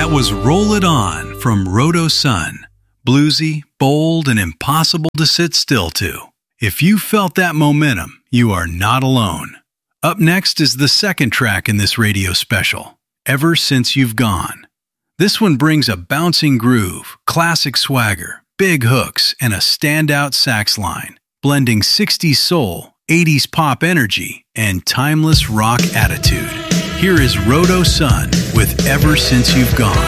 That was Roll It On from Roto Sun. Bluesy, bold, and impossible to sit still to. If you felt that momentum, you are not alone. Up next is the second track in this radio special, Ever Since You've Gone. This one brings a bouncing groove, classic swagger, big hooks, and a standout sax line, blending 60s soul, 80s pop energy, and timeless rock attitude. Here is Roto Sun with Ever Since You've Gone.